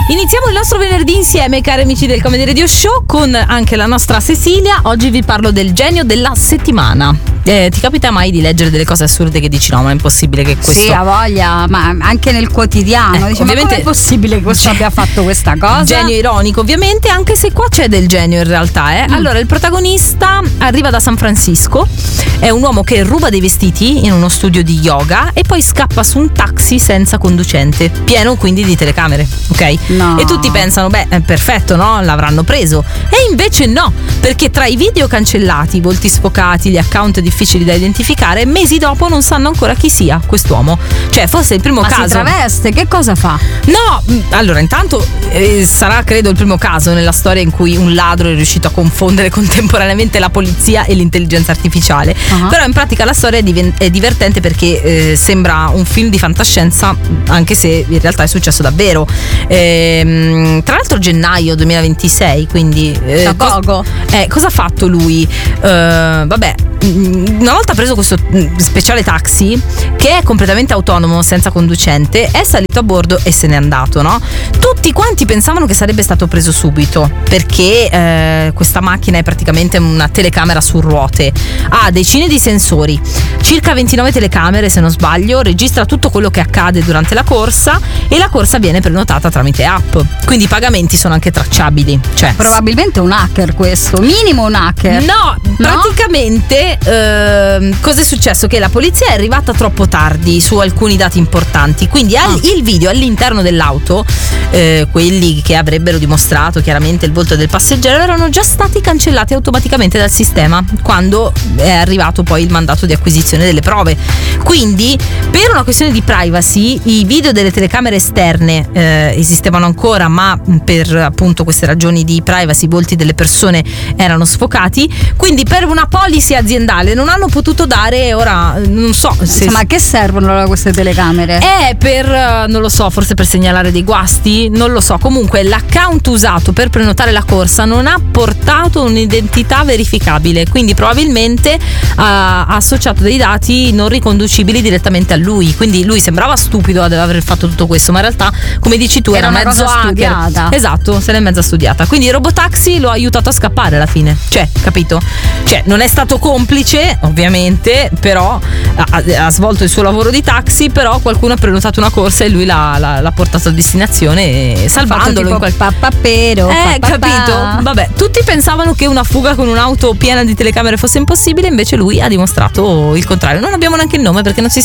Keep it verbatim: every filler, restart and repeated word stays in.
Iniziamo il nostro venerdì insieme, cari amici del Comedy Radio Show, con anche la nostra Cecilia. Oggi vi parlo del genio della settimana. Eh, ti capita mai di leggere delle cose assurde che dici no, ma è impossibile che questo... Sì, ha voglia, ma anche nel quotidiano. Eh, dice, ovviamente ma com'è possibile che questo abbia fatto questa cosa? Genio ironico, ovviamente, anche se qua c'è del genio in realtà. Eh. Mm. Allora, il protagonista arriva da San Francisco, è un uomo che ruba dei vestiti in uno studio di yoga e poi scappa su un taxi senza conducente, pieno quindi di telecamere, ok? No. E tutti pensano, beh, è perfetto, no? L'avranno preso. E invece no, perché tra i video cancellati, i volti sfocati, gli account difficili da identificare, mesi dopo non sanno ancora chi sia quest'uomo. Cioè, forse il primo ma caso. Ma si traveste? Che cosa fa? No, allora intanto eh, sarà credo il primo caso nella storia in cui un ladro è riuscito a confondere contemporaneamente la polizia e l'intelligenza artificiale. Uh-huh. Però in pratica la storia è, diven- è divertente perché eh, sembra un film di fantascienza, anche se in realtà è successo davvero. Ehm, tra l'altro gennaio duemilaventisei, quindi eh, cos- eh, cosa ha fatto lui? Uh, vabbè, una volta preso questo speciale taxi che è completamente autonomo, senza conducente, è salito a bordo e se n'è andato, no? Tutti quanti pensavano che sarebbe stato preso subito perché eh, questa macchina è praticamente una telecamera su ruote, ha decine di sensori, circa ventinove telecamere se non sbaglio, registra tutto quello che accade durante la corsa e la corsa viene prenotata tramite app, quindi i pagamenti sono anche tracciabili. Cioè, probabilmente un hacker questo, minimo un hacker. No, no? praticamente eh, cosa è successo? Che la polizia è arrivata troppo tardi su alcuni dati importanti, quindi ah. al, il video all'interno dell'auto, eh, quelli che avrebbero dimostrato chiaramente il volto del passeggero, erano già stati cancellati automaticamente dal sistema quando è arrivato poi il mandato di acquisizione delle prove. Quindi per una questione di privacy i video delle telecamere esterne eh, esistevano ancora, ma per appunto queste ragioni di privacy i volti delle persone erano sfocati, quindi per una policy aziendale non hanno potuto dare, ora non so se... ma a che servono queste telecamere? È per, non lo so, forse per segnalare dei guasti, non lo so. Comunque l'account usato per prenotare la corsa non ha portato un'identità verificabile, quindi probabilmente ha, ha associato dei dati non riconducibili direttamente a lui, quindi lui sembrava stupido ad aver fatto tutto questo, ma in realtà, come dici tu, era, era mezzo studiata. Esatto, se l'è mezza studiata. Quindi il robotaxi lo ha aiutato a scappare alla fine, cioè, capito? Cioè, non è stato complice, ovviamente, però ha, ha svolto il suo lavoro di taxi, però qualcuno ha prenotato una corsa e lui l'ha, l'ha, l'ha portato a destinazione, salvandolo in quel pappapero. Eh, capito? Vabbè, tutti pensavano che una fuga con un'auto piena di telecamere fosse impossibile, invece lui ha dimostrato il contrario. Non abbiamo neanche il nome perché non si sa